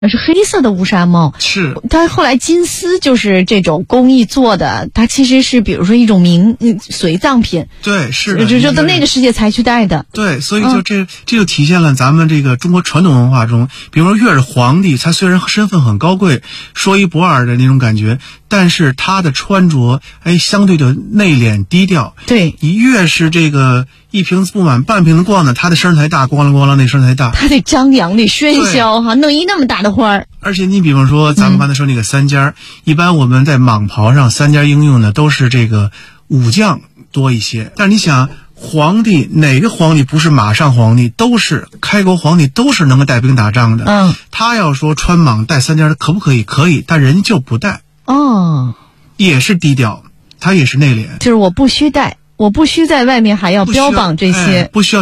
是黑色的乌纱帽， 是它后来金丝就是这种工艺做的，它其实是比如说一种随葬品， 对，是的， 就到那个世界才去戴的。 对，所以就这就体现了咱们这个中国传统文化中，比如说越是皇帝，他虽然身份很高贵，说一不二的那种感觉，但是他的穿着相对的内敛低调。 对， 你越是这个一瓶子不满半瓶子逛的，他的声才大，咣啷咣啷那声才大， 他得张扬得喧嚣哈，弄一那么大的花儿。 而且你比方说咱们刚才说那个三尖一般我们在蟒袍上三尖应用的都是这个武将多一些，但是你想皇帝哪个皇帝不是马上皇帝，都是开国皇帝，都是能够带兵打仗的。他要说穿蟒带三尖可不可以？可以，但人就不带。也是低调，他也是内敛， 就是我不需带，我不需在外面还要标榜这些， 不需要